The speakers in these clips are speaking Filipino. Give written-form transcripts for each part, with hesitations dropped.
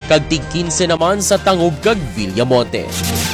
kag tig 15 naman sa Tangub kag Villamonte.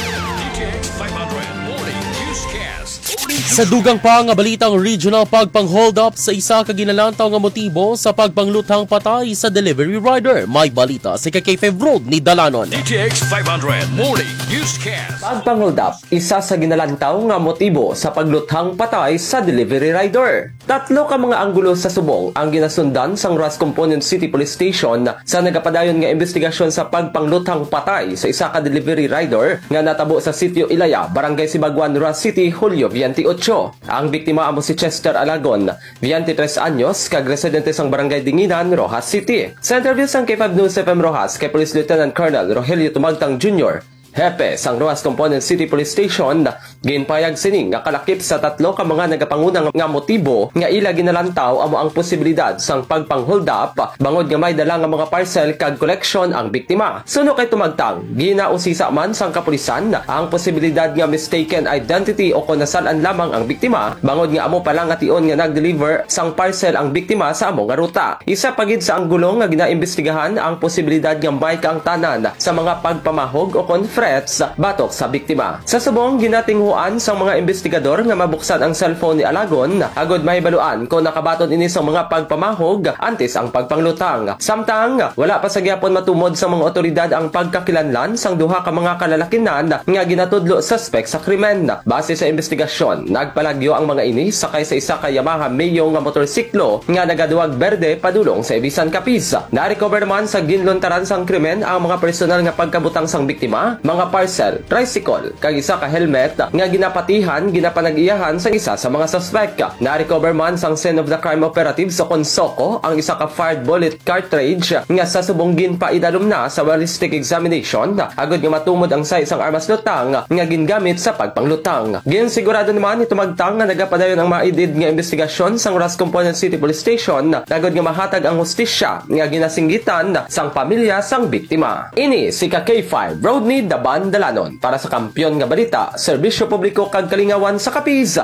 Sa dugang pa nga balitang regional pagpang-hold up sa isa ka ginalantaw nga motibo sa pagpangluthang patay sa delivery rider. May balita si K5 Road ni Dalanon. DTX 500 Morning Newscast. Pagpang-hold up, isa sa ginalantaw nga motibo sa pagluthang patay sa delivery rider. Tatlo ka mga anggulo sa subong ang ginasundan sang Roxas Component City Police Station sa nagapadayon nga investigasyon sa pagpangluthang patay sa isa ka delivery rider nga natabo sa Sitio Ilaya, Barangay Sibaguan, Roxas City, Hulyo 28. Ang biktima amo si Chester Alagon, 23 anyos, kag residente sang Barangay Dinginan, Roxas City. Sa interview sang K5 News FM Roxas kay Police Lieutenant Colonel Rogelio Tumagtang Jr., Hepe sang Roxas Component City Police Station, ginpayag sining nga kalakip sa tatlo ka mga nagapangunang nga motibo nga ila ginalantaw amo ang posibilidad sang pagpang-hold up bangod nga may dala nga mga parcel kag collection ang biktima. Suno kay Tumagtang, ginausisa man sang kapulisan ang posibilidad nga mistaken identity o kung nasalan lamang ang biktima bangod nga amo palang ation nga nag-deliver sang parcel ang biktima sa amo nga ruta. Isa pagid sa anggulong nga ginaimbestigahan ang posibilidad nga may kaang tanan sa mga pagpamahog o threats batok sa biktima. Sa subong, ginatinghuan sang mga investigador nga mabuksan ang cellphone ni Alagon agod mahibaluan kung nakabaton ini sa mga pagpamahog antes ang pagpanglutang. Samtang, wala pa sa gyapon matumod sa mga otoridad ang pagkakilanlan sang duha ka mga kalalakinan nga ginatudlo suspect sa krimen. Base sa investigasyon, nagpalagyo ang mga ini sakay sa isa ka Yamaha Mio nga motorsiklo nga nagaduwag berde padulong sa Ibisan, Capiz. Na-recover naman sa ginluntaran sang krimen ang mga personal nga pagkabutang sang biktima, mga parcel, tricycle, kag isa ka helmet nga ginapatihan, ginapanag-iyahan sa isa sa mga suspect. Na-recover man sang scene of the crime operative sa Consoko ang isa ka fired bullet cartridge nga sa subong ginpaidalom na sa ballistic examination agod nga matumod ang sa isang armas lutang nga gingamit sa pagpanglutang. Ginsigurado naman ni Tumagtang nga nagapadayon ang maidid nga investigasyon sang Roxas Component City Police Station agod nga mahatag ang hustisya nga ginasinggitan sang pamilya sang biktima. Ini si K5 Road ni Dalanon para sa Kampiyon nga Balita, Serbisyo Publiko kag Kalingawan sa Capiz.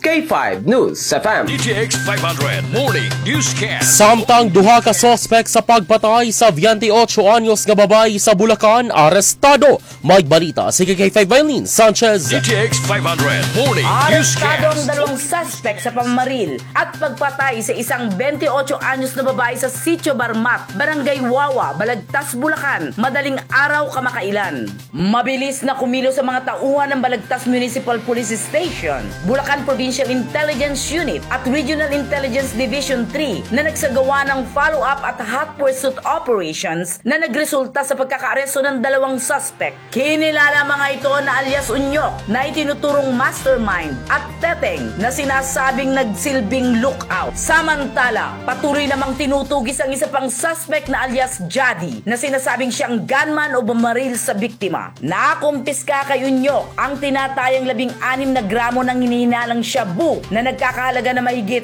K5 News FM. DTX 500 Morning Newscast. Samtang duha ka suspect sa pagpatay sa 28 anyos nga babae sa Bulacan arestado. May balita si K5 Eileen Sanchez. DTX 500 Morning Arestado ang Newscast. dalawang suspect sa pamamaril at pagpatay sa isang 28 anyos na babae sa Sitio Barmat, Barangay Wawa, Balagtas, Bulacan, madaling araw kamakailan. Mabilis na kumilos sa mga tauhan ng Balagtas Municipal Police Station, Bulacan Provincial Intelligence Unit at Regional Intelligence Division 3 na nagsagawa ng follow-up at hot pursuit operations na nagresulta sa pagkakaaresto ng dalawang suspect. Kinilala mga ito na alias Unyok na itinuturong mastermind at Teteng na sinasabing nagsilbing lookout. Samantala, patuloy namang tinutugis ang isa pang suspect na alias Jadi na sinasabing siyang gunman o bumaril sa biktima. Nakumpiska kay Unyok ang tinatayang 16 na gramo ng hinihinalang shabu na nagkakahalaga na mahigit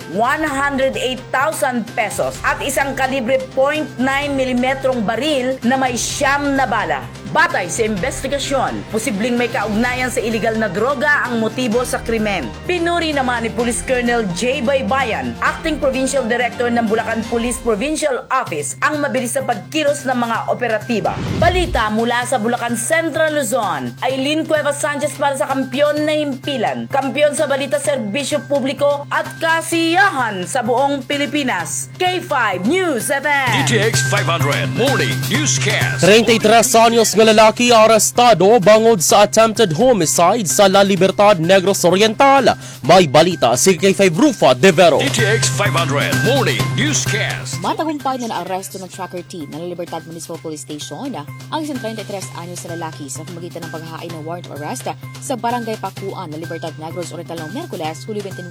108,000 pesos at isang kalibre .9mm baril na may 9 na bala. Batay sa investigasyon, posibleng may kaugnayan sa iligal na droga ang motibo sa krimen. Pinuri naman ni Police Colonel J. Baybayan, Acting Provincial Director ng Bulacan Police Provincial Office, ang mabilis na pagkilos ng mga operatiba. Balita mula sa Bulacan Central, Luzon, Aileen Cuevas Sanchez para sa Kampiyon na Himpilan, kampiyon sa balita, serbisyo publiko at kasiyahan sa buong Pilipinas. K5 News FM. DTX 500 Morning Newscast. 33 anyos nga lalaki arestado bangod sa attempted homicide sa La Libertad, Negros Oriental. May balita si K5 Rufa De Vero. DTX 500 Morning Newscast. Matagumpay na naaresto ng tracker team ng La Libertad Municipal Police Station ang isang 33 anyos na lalaki sa pamagitan ng paghahain ng warrant of arrest sa Barangay Pakuan, La Libertad, Negros Oriental noong Miyerkules, Hulyo 29,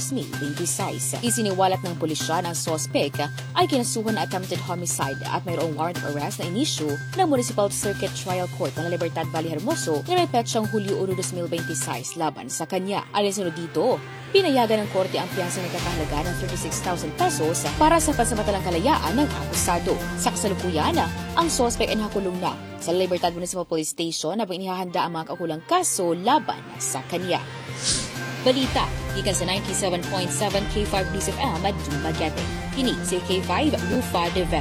2026. Isiniwalat ng pulisya ng suspect ay kinasuhan na attempted homicide at mayroong warrant of arrest na inisyu ng Municipal Circuit Trial Court ng La Libertad, Valle Hermoso na may petsang Hulyo 1, 2026 laban sa kanya. Alinsunod dito, pinayagan ng korte ang piyasa na kakahalaga ng 36,000 pesos para sa pansamantalang kalayaan ng akusado. Sa kasalukuyan, ang suspect ay nakakulong na sa La Libertad Municipal Police Station habang inihahanda ang mga kaukulang kaso laban sa kanya. Balita, ikan sa 97.7 K5 News FM at Dumaguete. Kini si K5 Rufa De Vero.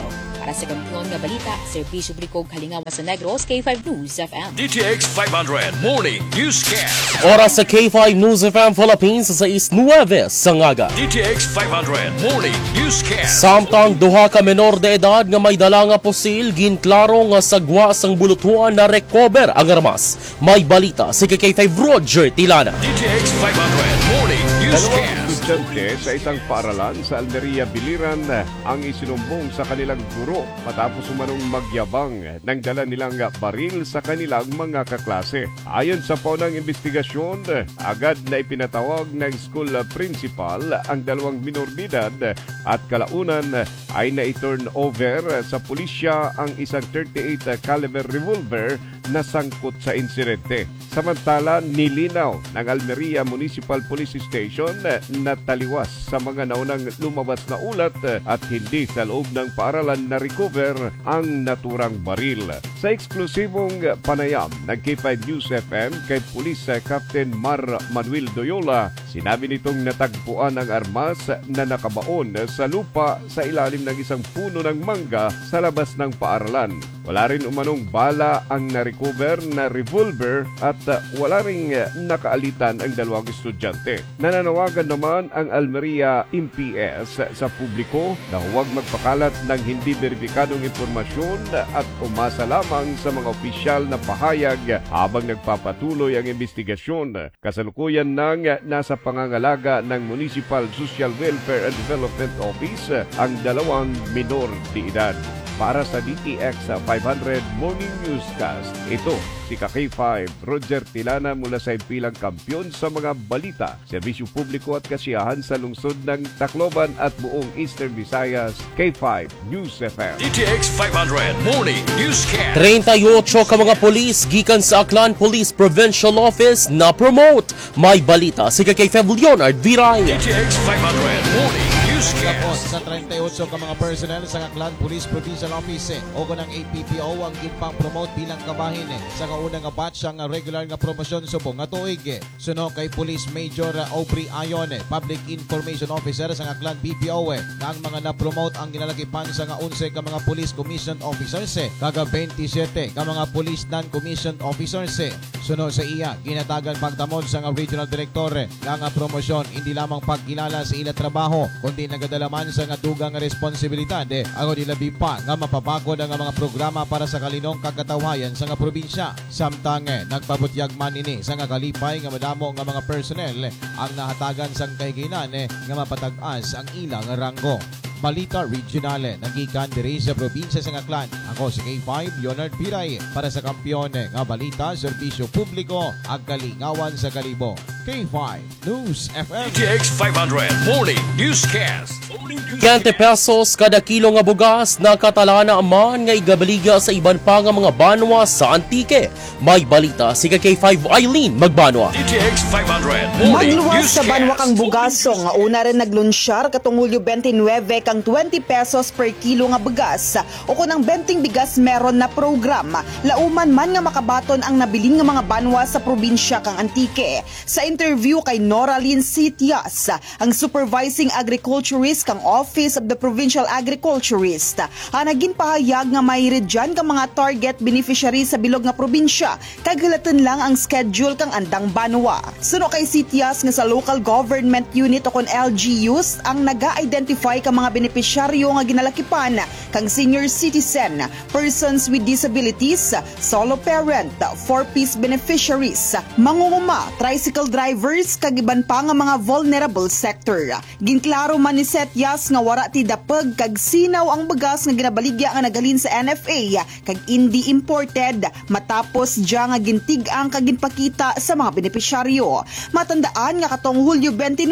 Para sa kampiyon nga balita, Serbisyo Publiko Halingawan sa Negros, K5 News FM. DTX 500 Morning Newscast. Oras sa K5 News FM Philippines sa 6:09 sa ngaga. DTX 500 Morning Newscast. Samtang duha ka menor de edad nga may dala nga pusil, ginklaro nga sagwa sang bulutuan na recover ang armas. May balita si K5 Roger Tilana. DTX 500 Morning Dalawang Newscast. estudyante sa isang paaralan sa Almeria, Biliran ang isinumbong sa kanilang guro matapos umanong magyabang ng dala nilang baril sa kanilang mga kaklase. Ayon sa paunang investigasyon, agad na ipinatawag ng school principal ang dalawang minor de edad at kalaunan ay na-turn over sa pulisya ang isang 38 caliber revolver na sangkot sa insidente. Samantala, nilinaw ng Almeria Municipal Police Station na taliwas sa mga naunang lumabas na ulat at hindi sa loob ng paaralan na recover ang naturang baril. Sa eksklusibong panayam ng K5 News FM kay Police Captain Mar Manuel Doyola, sinabi nitong natagpuan ang armas na nakabaon sa lupa sa ilalim ng isang puno ng mangga sa labas ng paaralan. Wala rin umanong bala ang na-recover na revolver at wala ring nakaalitan ang dalawang estudyante. Nananawagan naman ang Almeria MPS sa publiko na huwag magpakalat ng hindi beripikadong impormasyon at umasa lamang sa mga opisyal na pahayag habang nagpapatuloy ang investigasyon. Kasalukuyan nang nasa pangangalaga ng Municipal Social Welfare and Development Office ang dalawang minor de edad. Para sa DTX 500 Morning Newscast, ito si K5 Roger Tilana mula sa impilang kampiyon sa mga balita, serbisyo publiko at kasiyahan sa lungsod ng Tacloban at buong Eastern Visayas, K5 News FM. DTX 500 Morning Newscast. 38 ka mga polis gikan sa Aklan Police Provincial Office na promote. May balita si K5 Leonard Viray. DTX 500 Morning Tapos Newscast. sa 38 ka mga personnel sa Aklan Police Provincial Office o ng APPO ang ginpang promote bilang kabahin sa kaunang batch ang regular nga promosyon subong nga tuig. Suno kay Police Major Aubrey Ayon, Public Information Officer sa Aklan PPO, na ang mga na-promote ang ginalakipan sa nga 11 ka mga Police Commissioned Officers kaga 27 ka mga Police Non-Commissioned Officers. Suno sa iya, ginatagan pagtamod sa nga Regional Director nga promosyon hindi lamang pagkilala sa ila trabaho kundi nagadalaman sa nga dugang responsibilidad ako nilabi pa nga mapapakod ang mga programa para sa kalinong kagatawayan sa nga probinsya. Samtang nagpabutyag man ini sa nga kalipay nga madamo nga mga personnel ang nahatagan sang kahiginan nga mapatag-as ang ilang ranggo. Balita Regional nagikan diri sa probinsya sa Aklan. Ako si K5 Leonard Piray para sa kampiyon nga balita, serbisyo publiko ag kalingawan sa kalibo. K5 News FM. DTX 500 Morning Newscast. 20 pesos kada kilo nga bugas na katalana man nga igabaliga sa iban pa nga mga banwa sa Antique. May balita si K5 Eileen Magbanwa. DTX 500 Morning Magluwas sa Newscast. banwa kang bugaso nga una rin naglunsyar katong Hulyo 29 kang 20 pesos per kilo nga bugas o kunang 20 bigas meron na program. Lauman man nga makabaton ang nabiling nga mga banwa sa probinsya kang Antique. Sa interview kay Noraline Sitias, ang Supervising Agriculturist kang Office of the Provincial Agriculturist, naging pahayag nga may redyan kang mga target beneficiary sa bilog nga probinsya kag halatan lang ang schedule kang andang banwa. Suno kay Sitias nga sa local government unit o kon LGUs ang naga-identify kang mga beneficiaryo nga ginalakipan kang senior citizen, persons with disabilities, solo parent, 4-piece beneficiaries, mangunguma, tricycle drivers kag iban pa nga mga vulnerable sector. Ginklaro man ni Setias nga wara ti dapeg kag sinaw ang bagas nga ginabaligya nga nagalin sa NFA kag hindi imported matapos diya nga gintig-ang kag ginpakita sa mga beneficiaryo. Matandaan nga katong Hulyo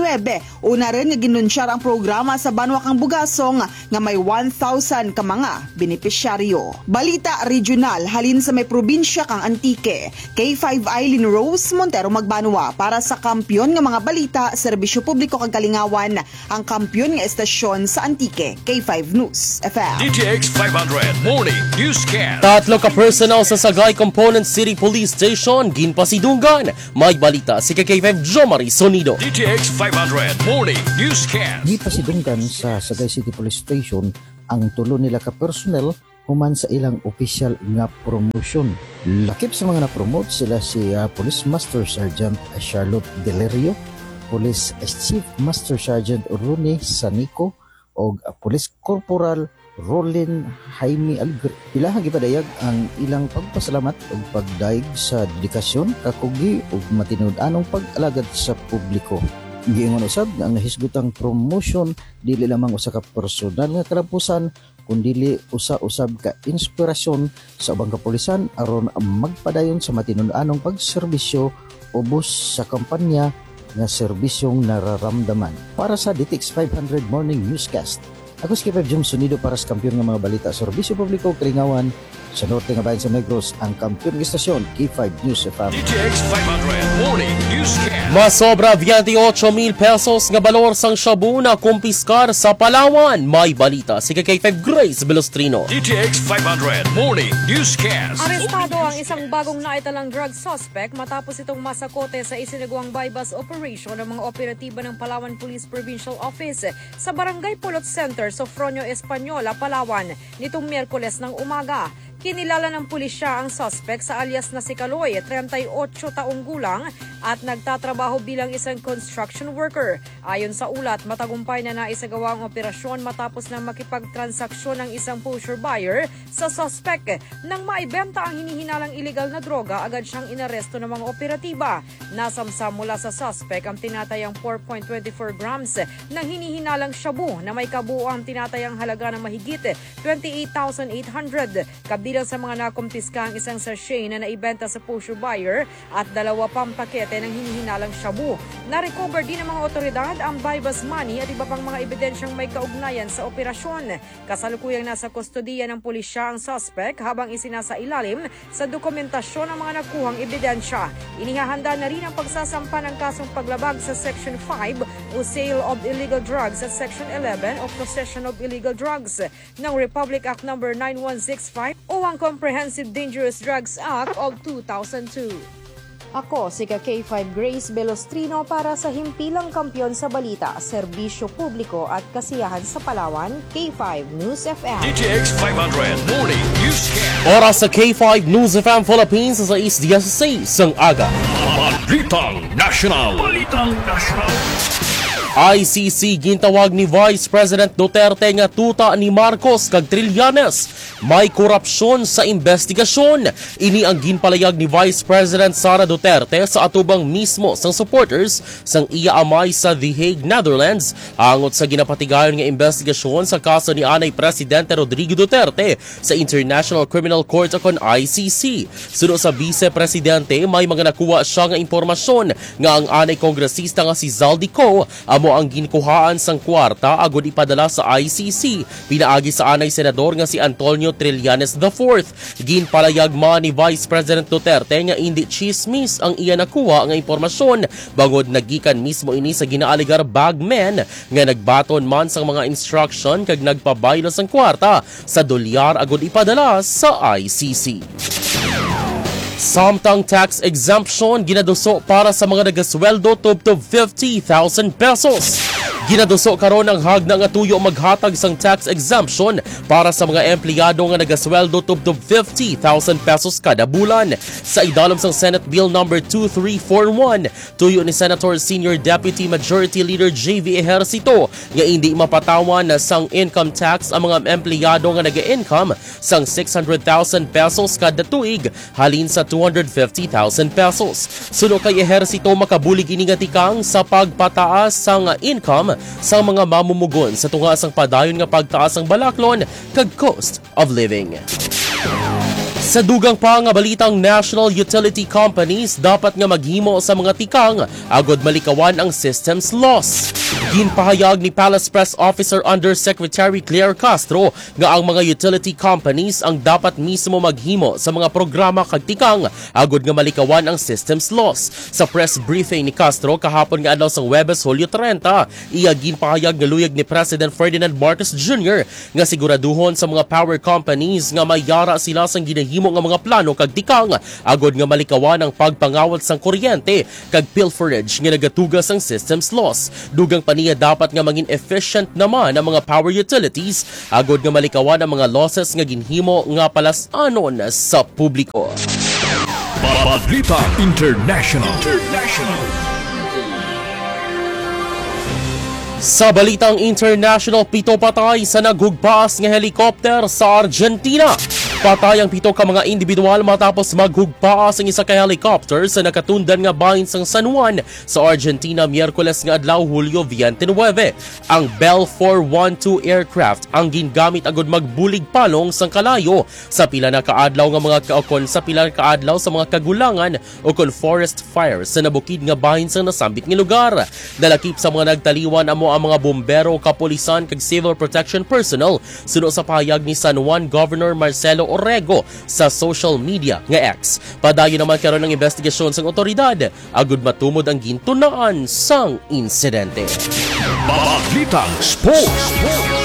29, una rin nga ginunsyar ang programa sa banwa kang bugasong nga may 1,000 ka mga beneficiaryo. Balita Regional halin sa may probinsya kang Antique. K5 Eileen Rose Montero Magbanwa para sa kampyon nga mga balita, serbisyo publiko kag kalingawan, ang kampyon nga estasyon sa Antique, K5 News FM. DTX 500 Morning Newscast. Tatlo ka personnel sa Sagay Component City Police Station ginpasidunggan. May balita si K5 Jomari Sonido. DTX 500 Morning Newscast. Di pasidunggan sa Sagay City Police Station ang tulo nila ka personnel human sa ilang official nga promotion. Lakip sa mga na-promote sila si Police Master Sergeant Charlotte Delerio, Police Chief Master Sergeant Rune Sanico o Police Corporal Rolin Jaime Algre. Ilahang ipadayag ang ilang pagpasalamat o pagdaig sa dedikasyon, kakugi o matinud-anong pag-alagad sa publiko. Giingon usab nga ang nahisgutang promotion dili lamang usa ka personal nga kalapusan kundi usa-usab ka inspirasyon sa ubang kapulisan aron magpadayon sa matinud-anong pagserbisyo ubos sa kampanya nga serbisyong nararamdaman. Para sa DTX 500 Morning Newscast, ako si K5 Jom Sonido para sa kampiyon ng mga balita serbisyo publiko kalingawan sa norte nga bayan sa Negros, ang kampiyon ng istasyon K5 News FM. DTX 500 Morning Newscast. Masobra 28,000 pesos nga balor sang shabu na kumpiskar sa Palawan. May balita si K5 Grace Velostrino. DTX 500 Morning Newscast. Arestado ang isang bagong naitalang drug suspect matapos itong masakote sa isinagawang bypass operation ng mga operatiba ng Palawan Police Provincial Office sa Barangay Pulot Center, Sofronio Española, Palawan nitong Miyerkules ng umaga. Kinilala ng pulisya ang suspect sa alias na si Kaloy, 38 taong gulang at nagtatrabaho bilang isang construction worker. Ayon sa ulat, matagumpay na naisagawa ang operasyon matapos na makipagtransaksyon ng isang pusher buyer sa suspect. Nang maibenta ang hinihinalang illegal na droga, agad siyang inaresto ng mga operatiba. Nasamsam mula sa suspect ang tinatayang 4.24 grams ng hinihinalang shabu na may kabuuang tinatayang halaga ng mahigit 28,800. Kabilang sa mga nakumpiska ang isang sachet na naibenta sa pusher buyer at 2 pang pakete ng hinihinalang shabu. Na-recover din ng mga otoridad ang bypass money at iba pang mga ebidensyang may kaugnayan sa operasyon. Kasalukuyang nasa kustodiya ng pulisya ang suspect habang isinasailalim sa dokumentasyon ng mga nakuhang ebidensya. Inihahanda na rin ang pagsasampa ng kasong paglabag sa Section 5 o Sale of Illegal Drugs at Section 11 o Possession of Illegal Drugs ng Republic Act No. 9165 o ang Comprehensive Dangerous Drugs Act of 2002. Ako si K5 Grace Velostrino para sa himpilang kampiyon sa balita, serbisyo publiko at kasiyahan sa Palawan, K5 News FM. DTX 500 Morning Newscast. Oras sa K5 News FM Philippines sa 6:16 sang aga. Balitang National. ICC gintawag ni Vice President Duterte nga tuta ni Marcos kag Trillanes may korupsyon sa investigasyon. Ini ang ginpalayag ni Vice President Sara Duterte sa atubang mismo sang supporters sang iya amay sa The Hague, Netherlands angot sa ginapatigayon nga investigasyon sa kaso ni anay Presidente Rodrigo Duterte sa International Criminal Court akon ICC. Suno sa Vice Presidente, may mga nakuha siya nga impormasyon nga ang anay kongresista nga si Zaldico mo ang ginkuhaan sang kwarta agud ipadala sa ICC. Pinaagi sa anay senador nga si Antonio Trillanes IV. Ginpalayag man ni Vice President Duterte nga indi chismis ang iya nakuha nga impormasyon bangod nagikan mismo ini sa ginaaligar bagman nga nagbaton man sang mga instruction kag nagpabaylo sang kwarta sa dolyar agud ipadala sa ICC. Samtang tax exemption ginaduso para sa mga nagasweldo tubtob 50,000 pesos. Ginaduso karon ang hagna nga tuyo maghatag sang tax exemption para sa mga empleyado nga nagasweldo tubtob 50,000 pesos kada bulan. Sa idalom sang Senate Bill No. 2341, tuyo ni Senator Senior Deputy Majority Leader JV Ejercito nga hindi mapatawan na sang income tax ang mga empleyado nga naga-income sang 600,000 pesos kada tuig halin sa 250,000 pesos. Suno kay Ejercito makabulig ini nga tikang sa pagpataas sang income sa mga mamumugon sa tunga sang padayon nga pagtaas ang balaklon kag cost of living. Sa dugang pa nga balitang national utility companies dapat nga maghimo sa mga tikang agod malikawan ang systems loss. Ginpahayag ni Palace Press Officer Undersecretary Claire Castro nga ang mga utility companies ang dapat mismo maghimo sa mga programa kag tikang agod nga malikawan ang systems loss. Sa press briefing ni Castro kahapon nga adlaw sa Huwebes, Hulyo 30, iya ginpahayag nga luyag ni President Ferdinand Marcos Jr. nga siguraduhon sa mga power companies nga mayara sila sang ginahimo nga mga plano kag tikang agod nga malikawan ang pagpangawat sang kuryente kag pilferage nga nagatugas ang systems loss. Dugang paniya dapat nga maging efficient naman ang mga power utilities agod nga malikawan ang mga losses nga ginhimo nga palasanon sa publiko. Balita International. Sa balitang international, 7 patay sa naghugpaas nga helicopter sa Argentina. Patay ang 7 ka mga individual matapos maghugpaas ang isa ka helicopter sa nakatundan nga bahin sang San Juan sa Argentina Miyerkules nga adlaw, Hulyo 29. Ang Bell 412 aircraft ang gingamit agod magbulig palong sang kalayo sa pila na kaadlaw nga mga kaokon sa pila na kaadlaw sa mga kagulangan o kon forest fires sa nabukid nga bahin sang nasambit nga lugar. Dalakip sa mga nagtaliwan amo ang mga bombero, kapulisan kag civil protection personnel suno sa pahayag ni San Juan Governor Marcelo Orrego sa social media nga X. Padayon naman karon ng investigasyon sang otoridad agud matumod ang gintunaan sang insidente. Balitang Sports.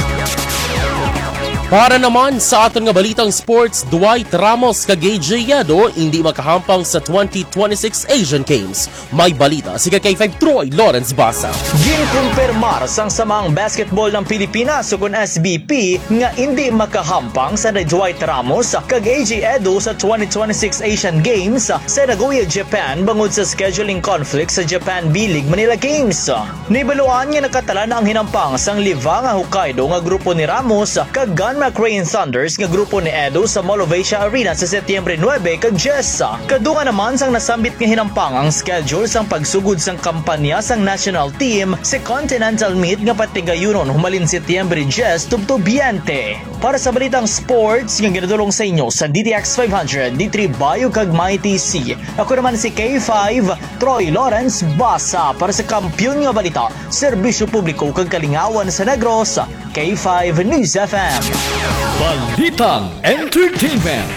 Para naman sa aton nga balitang sports, Dwight Ramos kag AJ Yedo hindi makahampang sa 2026 Asian Games. May balita si K5 Troy Lawrence Basa. Ginkumpirmar sang samang basketball ng Pilipinas sukon SBP nga hindi makahampang sa Dwight Ramos kag AJ Edo sa 2026 Asian Games sa Nagoya, Japan bangod sa scheduling conflict sa Japan B-League Manila Games. Nibaluan nga nakatala na ang hinampang sang liva nga Hokkaido nga grupo ni Ramos kag McRae Thunders nga grupo ni Edo sa Mall of Asia Arena sa Setyembre 9 kag 10. Kadunga naman sang nasambit nga hinampang ang schedule sang pagsugod sang kampanya sang national team sa Continental Meet nga patigayunon humalin Setyembre 10 tubto 20. Para sa balitang sports nga ginadulong sa inyo sa DTX 500 D3 Bayo kag Mighty C. Ako naman si K5 Troy Lawrence Basa para sa kampyon nga balita, serbisyo publiko kag kalingawan sa Negros, K5 News FM. Balitang Entertainment.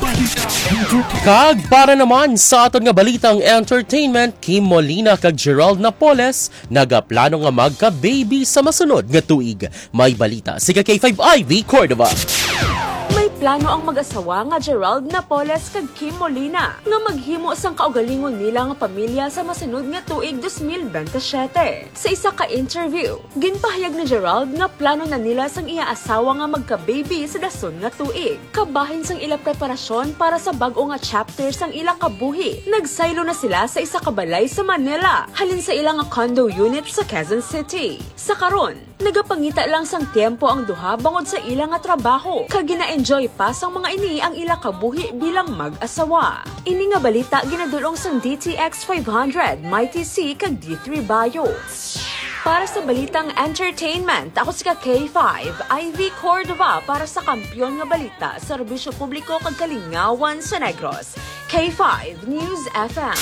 Kag para naman sa aton nga balitang entertainment, Kim Molina kag Gerald Napoles nagaplano nga magka-baby sa masunod nga tuig. May balita si K5 Ivy Cordova. May plano ang mag-asawa nga Gerald Napoles kag Kim Molina nga maghimo sang kaugalingon nila nga pamilya sa masunod nga tuig 2027. Sa isa ka interview, ginpahayag ni Gerald nga plano na nila sang iya asawa nga magka-baby sa dason nga tuig. Kabahin sang ila preparasyon para sa bag-o nga chapter sang ila kabuhi. Nagsaylo na sila sa isa ka balay sa Manila, halin sa ila nga condo unit sa Quezon City. Sa karon, nagapangita lang sang tiempo ang duha bangod sa ila nga trabaho. Kag gina-enjoy pa sang mga ini ang ila kabuhi bilang mag-asawa. Ini nga balita ginadulong sang DTX 500, Mighty C kag D3 Bayo. Para sa balitang entertainment, ako si K5 Ivy Cordova para sa kampyon nga balita, serbisyo publiko kag kalingawan sa Negros, K5 News FM.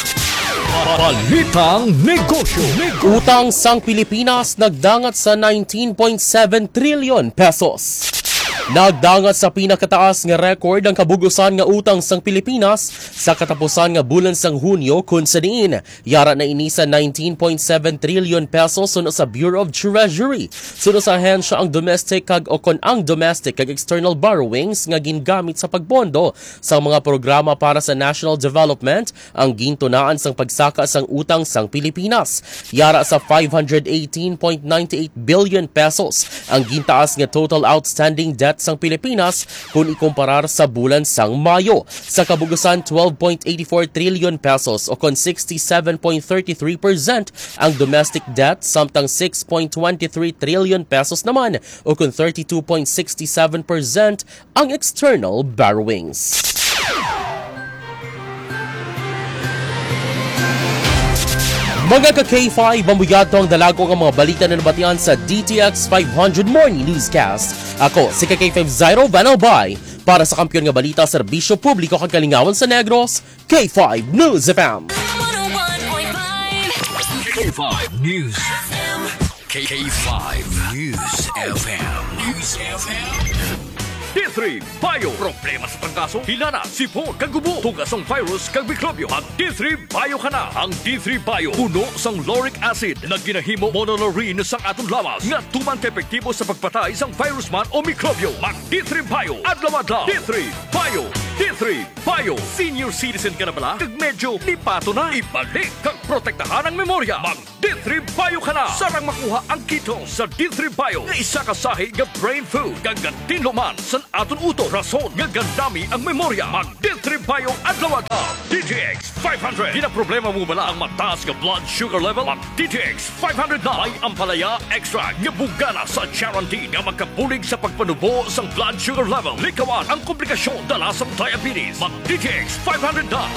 Balitang Negosyo. Utang sang Pilipinas nagdangat sa 19.7 trilyon pesos. Nagdangat sa pinakataas nga record ang kabugusan nga utang sang Pilipinas sa katapusan nga bulan sang Hunyo kun sa diin yara na ini sa 19.7 trillion pesos suno sa Bureau of Treasury. Suno sa ahensya ang domestic kag o kon ang domestic kag external borrowings nga gingamit sa pagbondo sa mga programa para sa national development ang gintunaan sang pagsaka sang utang sang Pilipinas. Yara sa 518.98 billion pesos ang gintaas nga total outstanding debt sang Pilipinas kung ikumparar sa bulan sang Mayo. Sa kabugusan 12.84 trillion pesos o kon 67.33% ang domestic debt samtang 6.23 trillion pesos naman o kon 32.67% ang external borrowings. Mga ka-K5, mamuyato ang dalago ang mga balita na nabatian sa DTX 500 Morning Newscast. Ako, si K5 Zairo Vanalbay, Para sa kampiyon nga balita, serbisyo publiko kag kalingawan sa Negros, K5 News FM. K5 News FM. K5 News FM. News FM. D3 Bio. Problema sa tangkaso, hilana, sipon, kagubo, tugasong virus, kag mikrobyo. Ang D3 Bio ka na. Ang D3 Bio, puno sang lauric acid na ginahimo monolaurin sang atong lawas nga tuman epektibo sa pagpatay sang virus man o mikrobyo. Mag D3 Bio. Adlaw-adlaw. D3 Bio. D3 Bio. Senior citizen ka na bala? Kag medyo lipato na. Ibalik kag protektahan ang memorya. Mag D3 Bio ka na. Sarang makuha ang keto sa D3 Bio nga isa kasahi nga brain food. Gagantin luman sa aton uto. Rason nga gandami ang memorya. Mag D3 Bio adlaw-adlaw. DTX 500. Di na problema mo bala ang mataas nga blood sugar level? Mag DTX 500 na. May ampalaya extra nga bugana sa guarantee nga magkabulig sa pagpanubo sa blood sugar level. Likawan ang komplikasyon dala sa diabetes. Mag DTX 500 na.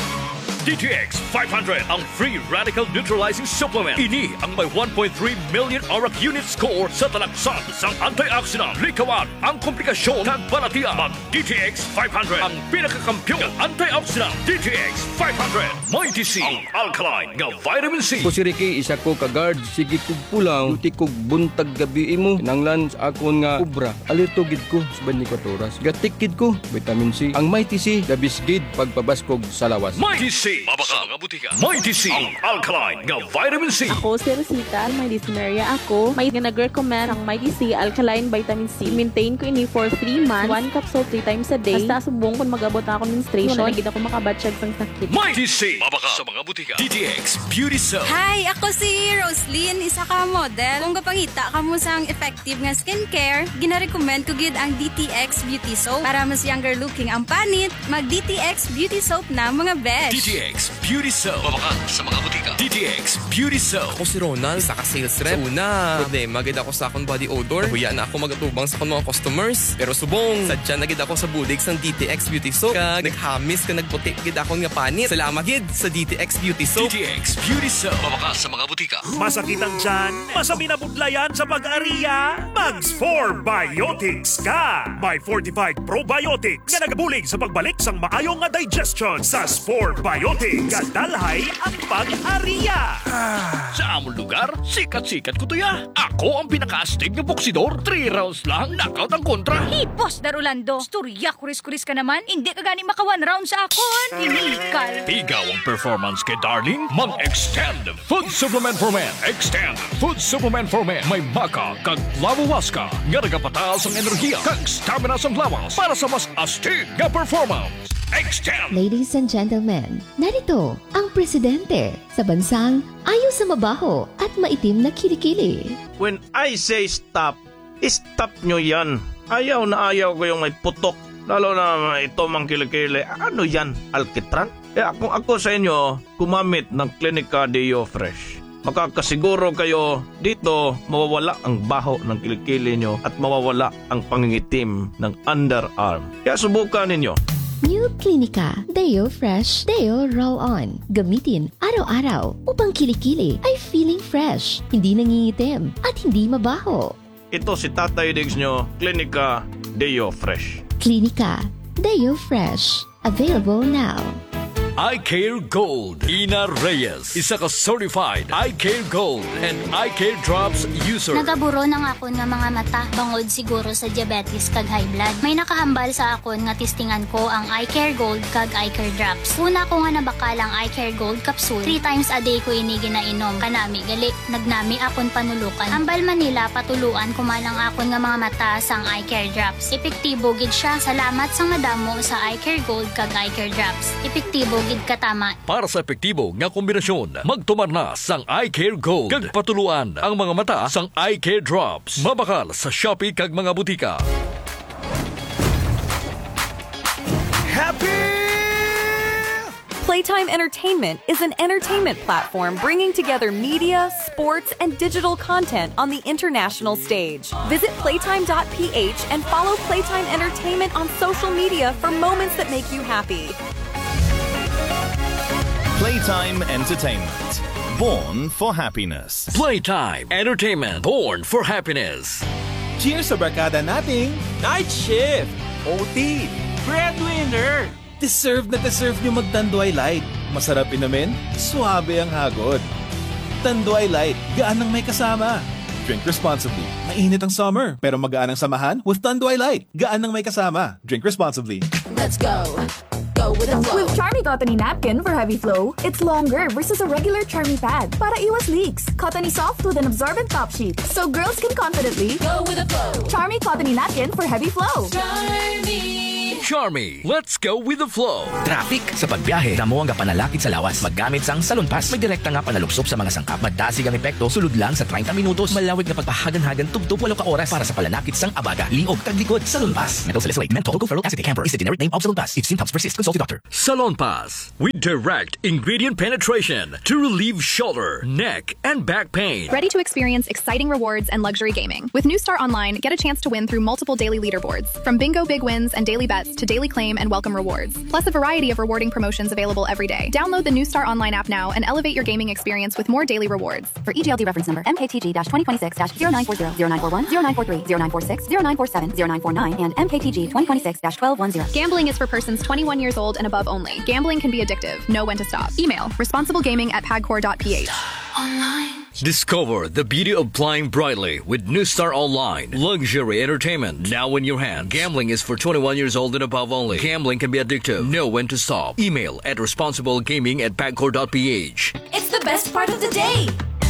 DTX 500 ang free radical neutralizing supplement. Ini ang may 1.3 million ARAC unit score sa talaksan sang antioxidant. Likawan ang komplikasyon kag balatian. Mag DTX 500 ang pinakakampiyon ng antioxidant. DTX 500 may DC ang alkaline nga vitamin C. Ko si Ricky, isa ko ka-guard. Sige kog pulang, duty kog buntag gabi mo. Nanglan sa akon nga ubra. Alerto gid ko sa 24 oras. Gatikid ko, vitamin C. Ang may TC, dabisgid pagpabaskog sa lawas. May TC. Mabaka mga butika. May TC ang alkaline nga vitamin C. Ako si Rosita, may dysphoria ako. May nag-recommend ang may TC alkaline vitamin C. Maintain ko ini for 3 months. 1 capsule 3 times a day. Basta subong kung mag-abot ako ng menstruation. Nagigit ako makabatsyag sang sakit. May TC. Mabaka sa mga butika. DTX Beauty Soap. Hi, ako si Roslyn, isa ka model. Kung kapangita ka mo sang effective nga skincare, gina-recommend ko gid ang DTX Beauty Soap. Para mas younger looking ang panit, mag DTX Beauty Soap na mga besh. DTX Beauty Soap. Mabaka sa mga butika. DTX Beauty Soap. Ako si Ronald, isa ka sales rep. Una, problema gid ako sa akong body odor. Huya na ako magatubang sa akong mga customers. Pero subong, sadya na gid ako sa bulig sang DTX Beauty Soap. Kag naghamis ka nagputi gid akong nga panit. Salamat gid sa DTX Beauty Soap. DTX Beauty Soap. Mabaka sa mga butika. Masakit ang tiyan? Masami na budlayan sa pag-ariya? Mag-Spore Biotics ka! May fortified probiotics nga nagabulig sa pagbalik sang maayong nga digestion sa Spore Biotics. Kadalhay ang pag-ariya. Sa among lugar, sikat-sikat ko to ya. Ako ang pinaka-astig na boksidor. 3 rounds lang, knockout ang kontra. Hey, Boss Darulando, storya kuris-kuris ka naman. Hindi ka gani maka 1 round sa akon. Inikal. Ikaw ang performance kay Darling. Mag-extend food supplement for men. Extend food supplement for men. May maka kag lavawaska nga nagapataas ang enerhiya kag stamina sa lawas para sa mas astig nga performance. Extend. Ladies and gentlemen, narito ang presidente sa bansang ayaw sa mabaho at maitim na kilikili. When I say stop, stop nyo yan. Ayaw na ayaw ko yung may putok. Lalo na ito mang kilikili. Ano yan? Alkitran? Kaya kung ako sa inyo, gumamit ng Clinica Deo Fresh. Makakasiguro kayo dito mawawala ang baho ng kilikili nyo at mawawala ang pangingitim ng underarm. Kaya subukan ninyo. New Clinica Deo Fresh Deo Roll-On. Gamitin araw-araw upang kilikili ay feeling fresh, hindi nangingitim at hindi mabaho. Ito si Tatay Diggs nyo, Clinica Deo Fresh. Clinica Deo Fresh. Available now. iCare Gold. Ina Reyes, isa ka certified iCare Gold and iCare Drops user. Nagaburo ng akon nga mga mata bangod siguro sa diabetes kag high blood. May nakahambal sa akon nga testingan ko ang iCare Gold kag iCare Drops. Una ko nga nabakalang iCare Gold capsule. 3 times a day ko ini ginainom. Kanami gali, nagnami akon panulukan. Ambal Manila patuluan kumalang akon nga mga mata sang iCare Drops. Epektibo gid siya. Salamat sang madamo sa iCare Gold kag iCare Drops. Epektibo gid katama. Para sa epektibo nga kombinasyon, magtumar na sang iCare Gold kag patuluan ang mga mata sang iCare Drops. Mabakal sa Shopee kag mga butika. Playtime Entertainment is an entertainment platform bringing together media, sports, and digital content on the international stage. Visit playtime.ph and follow Playtime Entertainment on social media for moments that make you happy. Playtime Entertainment. Born for happiness. Playtime Entertainment. Born for happiness. Cheers sa barkada nating Night Shift, OT, breadwinner! Deserve na deserve nyo mag-Tanduay Light. Masarap inumin, suabe ang hagod. Tanduay Light, gaan ng may kasama. Drink responsibly. Mainit ang summer, pero magaan ang samahan with Tanduay Light. Gaan ng may kasama. Drink responsibly. Let's go. Go with the flow. With Charmy Cottony Napkin for heavy flow, it's longer versus a regular Charmy pad para iwas leaks. Cottony soft with an absorbent top sheet, so girls can confidently go with the flow. Charmy Cottony Napkin for heavy flow. Charmy, let's go with the flow. Traffic sa pagbiyahe, damo ang panalakit sa lawas. Maggamit sang Salon Pass. May direkta nga panalupsop sa mga sangkap. Madasig ang epekto, sulod lang sa 30 minutos. Malawig na pagpahagan-hagan, tugtog 8 ka oras para sa palanakit sang abaga, liog, taglikod. Salon Pass. Mental salicylate, menthol, tocopherol acetate camphor is the generic name of Salon Pass. If symptoms persist, consult your doctor. Salon Pass with direct ingredient penetration to relieve shoulder, neck, and back pain. Ready to experience exciting rewards and luxury gaming. With New Star Online, get a chance to win through multiple daily leaderboards. From bingo big wins and daily bets to daily claim and welcome rewards. Plus a variety of rewarding promotions available every day. Download the New Star Online app now and elevate your gaming experience with more daily rewards. For EGLD reference number MKTG-2026-0940, 0941, 0943, 0946, 0947, 0949, and MKTG 2026-1210. Gambling is for persons 21 years old and above only. Gambling can be addictive. Know when to stop. Email responsiblegaming@pagcor.ph. Discover the beauty of playing brightly with New Star Online. Luxury entertainment now in your hand. Gambling is for 21 years old and above only. Gambling can be addictive. Know when to stop. Email at responsiblegaming@pagcor.ph. It's the best part of the day.